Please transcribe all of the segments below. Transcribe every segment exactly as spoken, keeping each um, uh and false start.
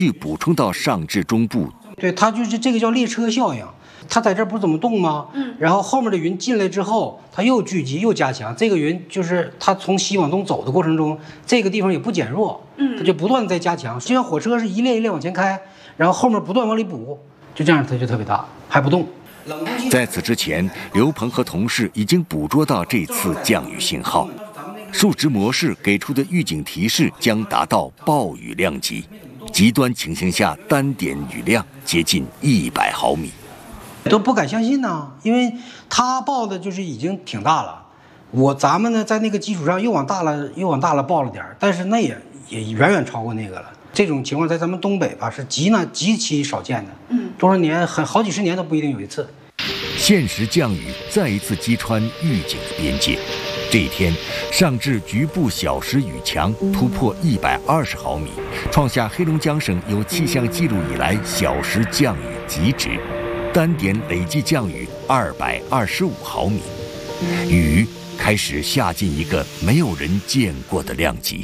续补充到上至中部。 对，它就是这个叫列车效应。它在这儿不是怎么动吗？嗯，然后后面的云进来之后，它又聚集又加强。这个云就是它从西往东走的过程中，这个地方也不减弱，嗯，它就不断在加强。就像火车是一列一列往前开，然后后面不断往里补，就这样它就特别大，还不动。 在此之前，刘鹏和同事已经捕捉到这次降雨信号，数值模式给出的预警提示将达到暴雨量级，极端情形下单点雨量接近一百毫米。 都不敢相信呢，因为他报的就是已经挺大了，我咱们呢在那个基础上又往大了又往大了报了点，但是那也也远远超过那个了。这种情况在咱们东北吧是极难极其少见的，嗯，多少年很好几十年都不一定有一次。 现实降雨再一次击穿预警的边界，这一天上至局部小时雨强突破一百二十毫米，创下黑龙江省有气象记录以来小时降雨极值。单点累计降雨二百二十五毫米，雨开始下进一个没有人见过的量级。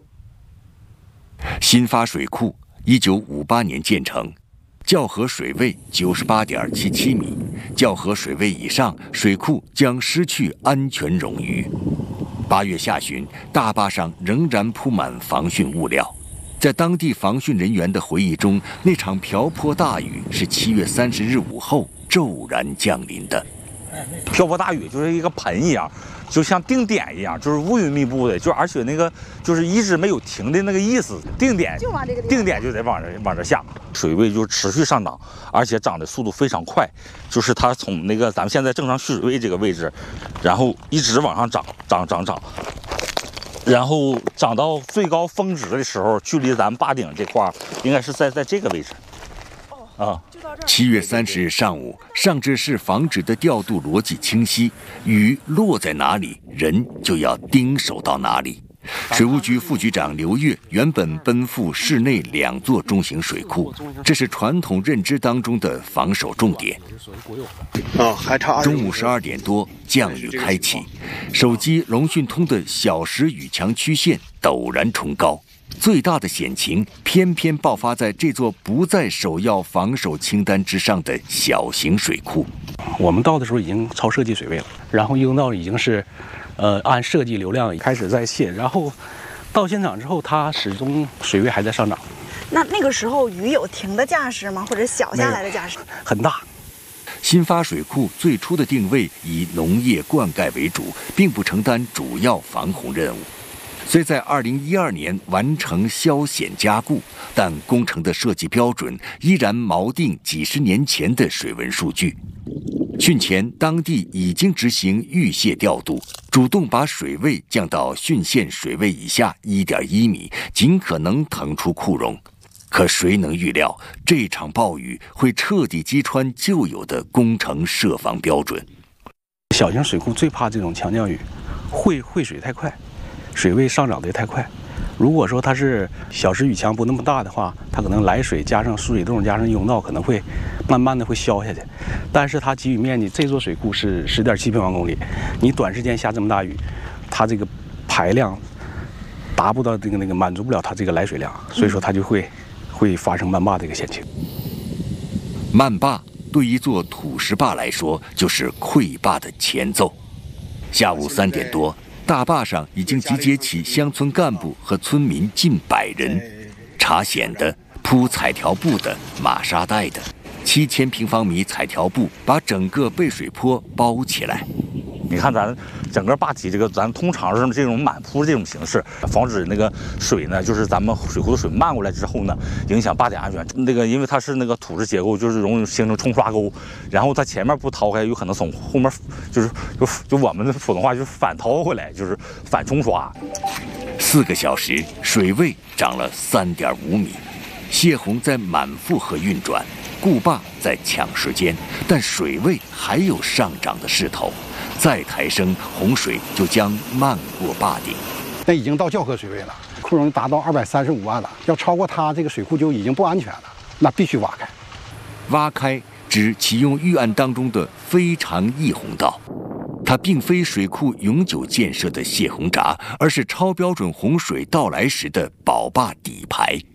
新发水库一九五八年建成，校河水位九十八点七七米，校河水位以上，水库将失去安全冗余。八月下旬，大坝上仍然铺满防汛物料。在当地防汛人员的回忆中，那场瓢泼大雨是七月三十日午后骤然降临的。 瓢泼大雨就是一个盆一样，就像定点一样，就是乌云密布的，就而且那个就是一直没有停的那个意思。定点就往这个定点就得往这往这下，水位就持续上涨，而且涨的速度非常快，就是它从那个咱们现在正常蓄水位这个位置，然后一直往上涨，涨涨涨。然后涨到最高峰值的时候，距离咱们坝顶这块应该是在在这个位置。啊， 七月三十日上午，上至市防指的调度逻辑清晰，雨落在哪里，人就要盯守到哪里。水务局副局长刘跃原本奔赴市内两座中型水库，这是传统认知当中的防守重点。 啊，还差中午十二点多，降雨开启，手机龙讯通的小时雨强曲线陡然冲高，最大的险情偏偏爆发在这座不在首要防守清单之上的小型水库。 我们到的时候已经超设计水位了，然后用到已经是。呃，按设计流量开始在泄，然后到现场之后，它始终水位还在上涨。 那那个时候雨有停的架势吗？或者小下来的架势？ 很大。 新发水库最初的定位以农业灌溉为主，并不承担主要防洪任务。虽在二零一二年完成消险加固，但工程的设计标准依然锚定几十年前的水文数据。汛前，当地已经执行预泄调度，主动把水位降到汛线水位以下 一点一米，尽可能腾出库容。可谁能预料，这场暴雨会彻底击穿旧有的工程设防标准？ 小型水库最怕这种强降雨，汇汇水太快，水位上涨得太快。如果说它是小时雨强不那么大的话，它可能来水加上疏水洞加上甬道可能会慢慢的会消下去。但是它给予面积，这座水库是十点七平方公里，你短时间下这么大雨，它这个排量达不到这个那个满足不了它这个来水量，所以说它就会会发生漫坝这个险情。 漫坝对一座土石坝来说就是溃坝的前奏。下午三点多，大坝上已经集结起乡村干部和村民近百人，查险的、铺彩条布的、码沙袋的，七千平方米彩条布把整个背水坡包起来。 你看咱整个坝体这个，咱通常是这种满铺这种形式，防止那个水呢，就是咱们水库的水漫过来之后呢，影响坝点安全。那个因为它是那个土质结构，就是容易形成冲刷沟，然后它前面不掏开，有可能从后面就是就就我们的普通话就是反掏回来，就是反冲刷。 四个小时，水位涨了三点五米，泄洪在满负荷运转，固坝在抢时间，但水位还有上涨的势头。再抬升，洪水就将漫过坝顶。 那已经到校河水位了，库容达到二百三十五万了，要超过它这个水库就已经不安全了，那必须挖开。 挖开指启用预案当中的非常溢洪道，它并非水库永久建设的泄洪闸，而是超标准洪水到来时的保坝底排。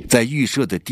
在预设的地